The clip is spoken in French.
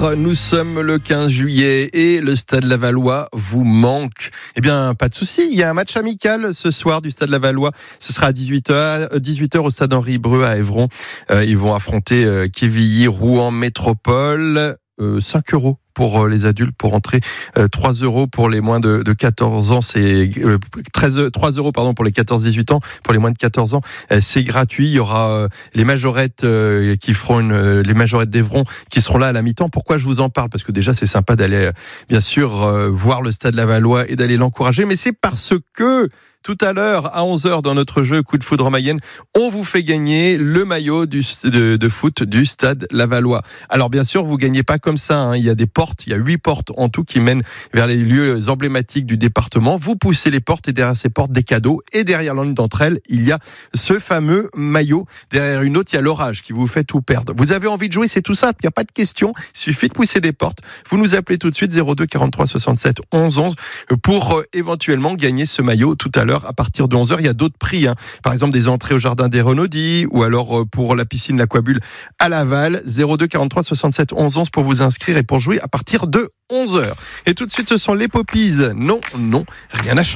Bonsoir, nous sommes le 15 juillet et le Stade Lavallois vous manque. Eh bien, pas de souci, il y a un match amical ce soir du Stade Lavallois. Ce sera à 18h au Stade Henri Breu à Évron. Ils vont affronter Quevilly, Rouen Métropole. 5 € pour les adultes pour entrer, 3 € pour les moins de 14 ans, c'est 3 € pour les 14-18 ans, pour les moins de 14 ans, c'est gratuit. Il y aura les majorettes qui feront les majorettes d'Évron qui seront là à la mi-temps. Pourquoi je vous en parle? Parce que déjà c'est sympa d'aller bien sûr voir le Stade Lavallois et d'aller l'encourager, mais c'est parce que tout à l'heure, à 11h, dans notre jeu Coup de foudre en Mayenne, on vous fait gagner le maillot de foot du Stade Lavallois. Alors bien sûr, vous gagnez pas comme ça, hein. Il y a des portes, il y a 8 portes en tout qui mènent vers les lieux emblématiques du département. Vous poussez les portes et derrière ces portes, des cadeaux. Et derrière l'une d'entre elles, il y a ce fameux maillot. Derrière une autre, il y a l'orage qui vous fait tout perdre. Vous avez envie de jouer, c'est tout simple, il n'y a pas de question. Il suffit de pousser des portes. Vous nous appelez tout de suite 02 43 67 11 11 pour éventuellement gagner ce maillot tout à l'heure. À partir de 11h, il y a d'autres prix, hein. Par exemple, des entrées au jardin des Renaudis ou alors pour la piscine L'Aquabule à Laval. 02 43 67 11 11 pour vous inscrire et pour jouer à partir de 11h. Et tout de suite, ce sont les Poppies. Non, rien n'a changé.